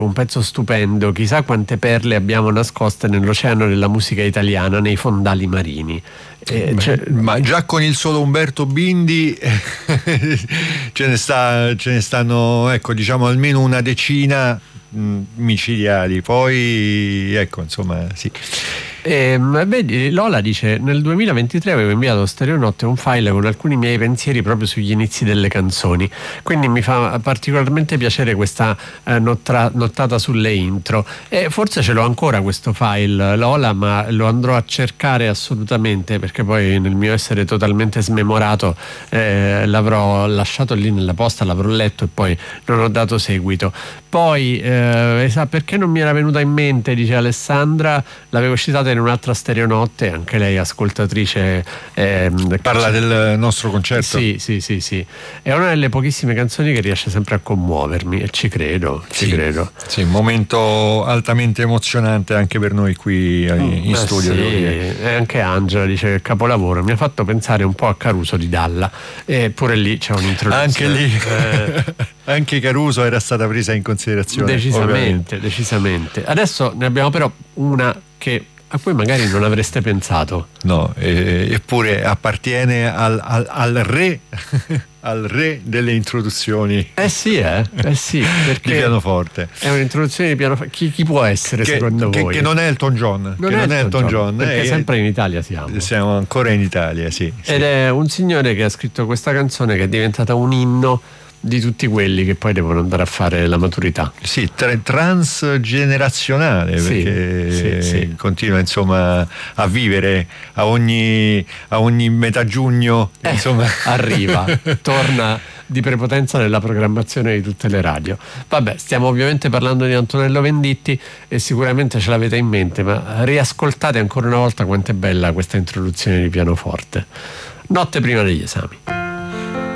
un pezzo stupendo, chissà quante perle abbiamo nascoste nell'oceano della musica italiana, nei fondali marini. Ma già con il solo Umberto Bindi ce ne stanno, ecco, diciamo almeno una decina micidiali. Poi ecco, insomma, sì. Vedi, Lola dice: nel 2023 avevo inviato a Stereonotte un file con alcuni miei pensieri proprio sugli inizi delle canzoni, quindi mi fa particolarmente piacere questa nottata sulle intro, e forse ce l'ho ancora questo file, Lola, ma lo andrò a cercare assolutamente, perché poi nel mio essere totalmente smemorato l'avrò lasciato lì nella posta, l'avrò letto e poi non ho dato seguito. Poi perché non mi era venuta in mente, dice Alessandra, l'avevo citata in un'altra Stereonotte, anche lei ascoltatrice. Parla del nostro concerto. Sì. È una delle pochissime canzoni che riesce sempre a commuovermi, e ci credo. Sì, un momento altamente emozionante anche per noi qui in studio. E anche Angela dice che capolavoro, mi ha fatto pensare un po' a Caruso di Dalla, e pure lì c'è un'introduzione. Anche lì anche Caruso era stata presa in considerazione. Decisamente. Adesso ne abbiamo però una a cui magari non avreste pensato. No, eppure appartiene al re al re delle introduzioni. Sì, perché di pianoforte. È un'introduzione di pianoforte. Chi può essere secondo voi? Che non è Elton John. Non è Elton John. Perché sempre in Italia siamo ancora in Italia, sì. Ed è un signore che ha scritto questa canzone che è diventata un inno di tutti quelli che poi devono andare a fare la maturità. Sì, transgenerazionale, perché sì. continua insomma a vivere a ogni metà giugno, insomma. Arriva, torna di prepotenza nella programmazione di tutte le radio. Vabbè, stiamo ovviamente parlando di Antonello Venditti e sicuramente ce l'avete in mente, ma riascoltate ancora una volta quanto è bella questa introduzione di pianoforte. Notte prima degli esami.